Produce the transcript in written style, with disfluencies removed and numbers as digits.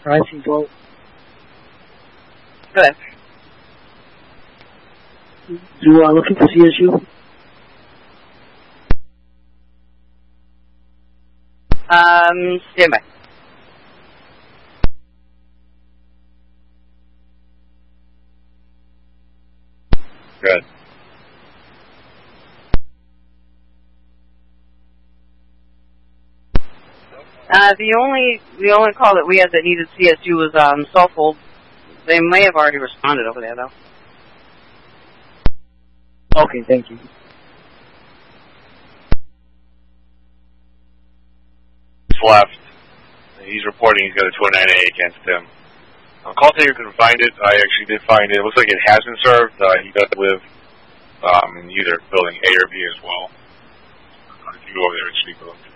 Rising vote. Good. You are looking for CSU? Stand by. Good. The only call that we had that needed CSU was Suffolk. They may have already responded over there, though. Okay, thank you. He's left. He's reporting he's got a 209A against him. Call taker couldn't find it. I actually did find it. It looks like it has been served. He does live in either building A or B as well. If you go over there and speak with him.